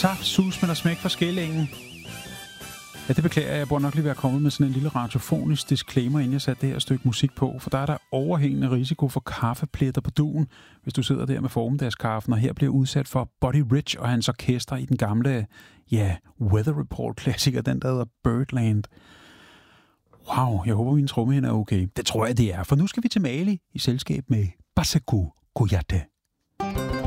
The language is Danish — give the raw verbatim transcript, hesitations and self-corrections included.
Saft, sus, men der smæk for skillingen. Ja, det beklager jeg. Jeg burde nok lige være kommet med sådan en lille radiofonisk disclaimer, inden jeg satte det her stykke musik på, for der er der overhængende risiko for kaffepletter på duen, hvis du sidder der med formiddagskaffen, og her bliver udsat for Buddy Rich og hans orkester i den gamle, ja, Weather Report-klassiker, den der hedder Birdland. Wow, jeg håber, min trommehænder er okay. Det tror jeg, det er, for nu skal vi til Mali i selskab med Bassekou Kouyate.